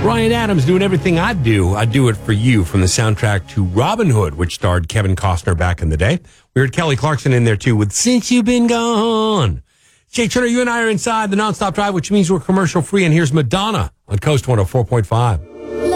Bryan Adams doing everything I do. I do it for you from the soundtrack to Robin Hood, which starred Kevin Costner back in the day. We heard Kelly Clarkson in there too with Since You've Been Gone. Jake Turner, you and I are inside the Nonstop Drive, which means we're commercial free. And here's Madonna on Coast 104.5.